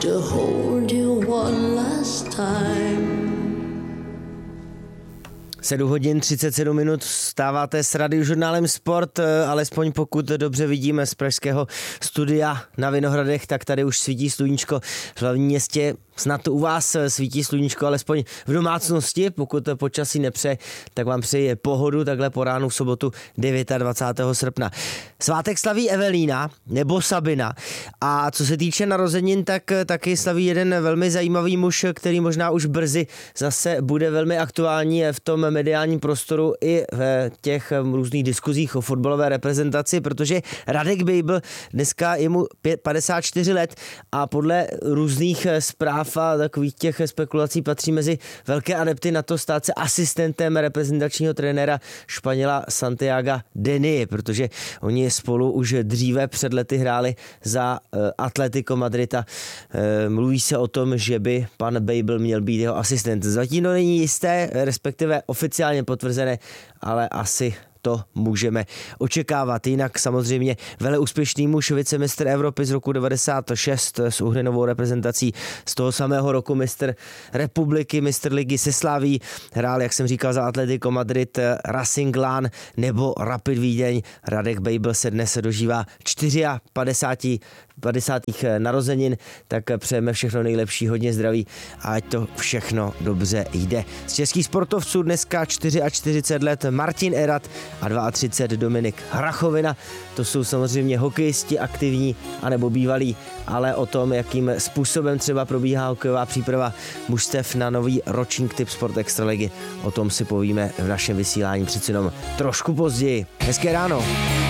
to hold you one last time. 7 hodin 37 minut, vstáváte s Radiožurnálem Sport, alespoň pokud dobře vidíme z pražského studia na Vinohradech, tak tady už svítí sluníčko v hlavním městě. Snad u vás svítí sluníčko, alespoň v domácnosti, pokud počasí nepře, tak vám přeji pohodu takhle po ránu v sobotu 29. srpna. Svátek slaví Evelína nebo Sabina a co se týče narozenin, tak taky slaví jeden velmi zajímavý muž, který možná už brzy zase bude velmi aktuální v tom mediálním prostoru i v těch různých diskuzích o fotbalové reprezentaci, protože Radek Bejbl, dneska je mu 54 let a podle různých zpráv a takových těch spekulací patří mezi velké adepty na to stát se asistentem reprezentačního trenéra Španěla Santiaga Deny, protože oni spolu už dříve před lety hráli za Atletico Madrid a mluví se o tom, že by pan Bejbl měl být jeho asistent. Zatím to není jisté, respektive oficiálně potvrzené, ale asi to můžeme očekávat. Jinak samozřejmě veleúspěšný muž, vicemistr Evropy z roku 96 s uhrinovou reprezentací, z toho samého roku mistr republiky, mistr ligy se Slaví, hrál, jak jsem říkal, za Atletico Madrid, Racing Lán nebo Rapid Vídeň. Radek Bejbl se dnes dožívá 54 narozenin, tak přejeme všechno nejlepší, hodně zdraví a ať to všechno dobře jde. Z českých sportovců dneska 44 let Martin Erat a 32 Dominik Hrachovina. To jsou samozřejmě hokejisti aktivní anebo bývalí, ale o tom, jakým způsobem třeba probíhá hokejová příprava mužstev na nový ročník Tip Sport Extraligy, o tom si povíme v našem vysílání přeci jenom trošku později. Hezké ráno.